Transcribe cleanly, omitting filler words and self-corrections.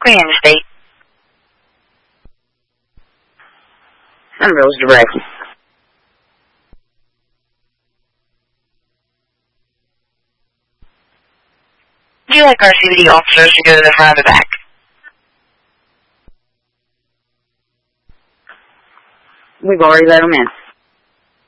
Indiana State. Rose direct. Would you like our CBD officers to go to the front or the back? We've already let them in.